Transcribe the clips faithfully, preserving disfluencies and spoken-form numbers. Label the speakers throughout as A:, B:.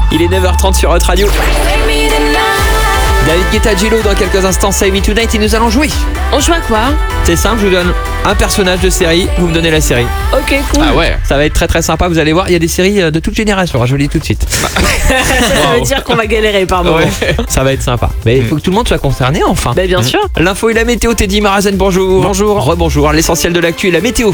A: Il est neuf heures trente sur Hot Radio. David Guetta, Gillo dans quelques instants, Save Me Tonight, et nous allons jouer.
B: On joue à quoi?
A: C'est simple, je vous donne un personnage de série, vous me donnez la série.
B: Ok, cool.
A: Ah ouais, ça va être très très sympa, vous allez voir, il y a des séries de toute génération, je vous le dis tout de suite.
B: Ça, ça veut dire qu'on va galérer par moment.
A: Ouais, ça va être sympa. Mais il faut que tout le monde soit concerné enfin.
B: Bah bien sûr.
A: L'info et la météo, Teddy Marazen, bonjour. Bonjour. Rebonjour, l'essentiel de l'actu et la météo.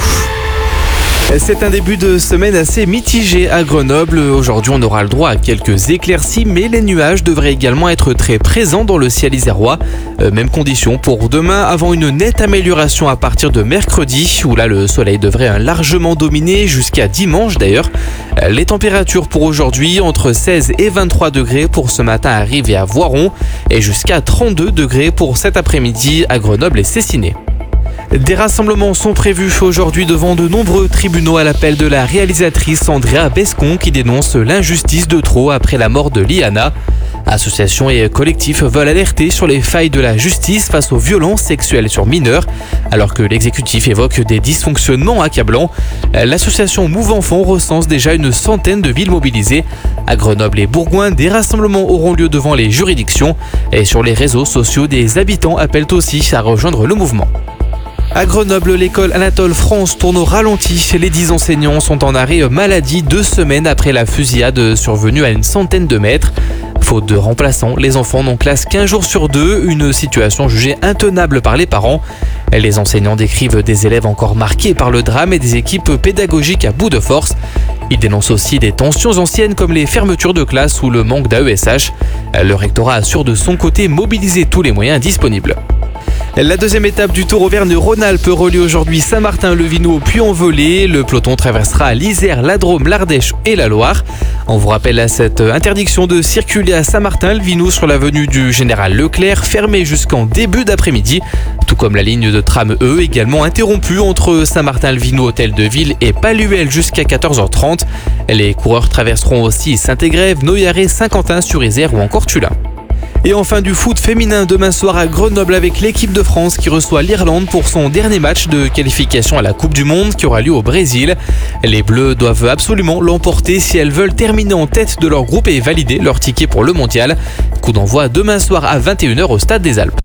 C: C'est un début de semaine assez mitigé à Grenoble. Aujourd'hui, on aura le droit à quelques éclaircies, mais les nuages devraient également être très présents dans le ciel isérois. Euh, même condition pour demain, avant une nette amélioration à partir de mercredi, où là, le soleil devrait largement dominer jusqu'à dimanche d'ailleurs. Euh, les températures pour aujourd'hui, entre seize et vingt-trois degrés pour ce matin à Rives et à Voiron, et jusqu'à trente-deux degrés pour cet après-midi à Grenoble et Cessiné. Des rassemblements sont prévus aujourd'hui devant de nombreux tribunaux à l'appel de la réalisatrice Andrea Bescon qui dénonce l'injustice de trop après la mort de Liana. Associations et collectifs veulent alerter sur les failles de la justice face aux violences sexuelles sur mineurs, alors que l'exécutif évoque des dysfonctionnements accablants. L'association Move Enfants recense déjà une centaine de villes mobilisées. À Grenoble et Bourgoin, des rassemblements auront lieu devant les juridictions. Et sur les réseaux sociaux, des habitants appellent aussi à rejoindre le mouvement. À Grenoble, l'école Anatole France tourne au ralenti. Les dix enseignants sont en arrêt maladie deux semaines après la fusillade survenue à une centaine de mètres. Faute de remplaçants, les enfants n'ont classe qu'un jour sur deux, une situation jugée intenable par les parents. Les enseignants décrivent des élèves encore marqués par le drame et des équipes pédagogiques à bout de force. Ils dénoncent aussi des tensions anciennes comme les fermetures de classe ou le manque d'A E S H. Le rectorat assure de son côté mobiliser tous les moyens disponibles. La deuxième étape du Tour Auvergne-Rhône-Alpes relie aujourd'hui Saint-Martin-le-Vineux au Puy-en-Velay. Le peloton traversera l'Isère, la Drôme, l'Ardèche et la Loire. On vous rappelle à cette interdiction de circuler à Saint-Martin-le-Vineux sur l'avenue du Général Leclerc, fermée jusqu'en début d'après-midi. Tout comme la ligne de tram E, également interrompue entre Saint-Martin-le-Vineux, Hôtel de Ville et Paluel jusqu'à quatorze heures trente. Les coureurs traverseront aussi Saint-Égrève, Noyaret, Saint-Quentin-sur-Isère ou encore Tullin. Et enfin du foot féminin demain soir à Grenoble avec l'équipe de France qui reçoit l'Irlande pour son dernier match de qualification à la Coupe du Monde qui aura lieu au Brésil. Les Bleus doivent absolument l'emporter si elles veulent terminer en tête de leur groupe et valider leur ticket pour le mondial. Coup d'envoi demain soir à vingt et une heures au Stade des Alpes.